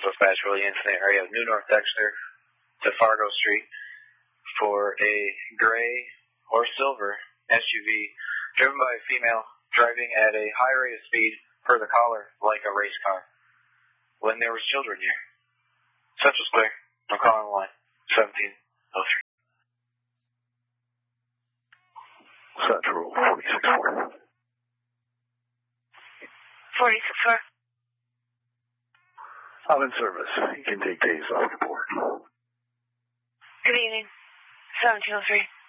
dispatch for the incident area of New North Dexter to Fargo Street for a gray or silver SUV driven by a female driving at a high rate of speed per the caller like a race car when there was children near. Central's clear. I'm calling line 1703. Central 46-4. 46-4. I'm in service. You can take days off the board. Good evening. 1703.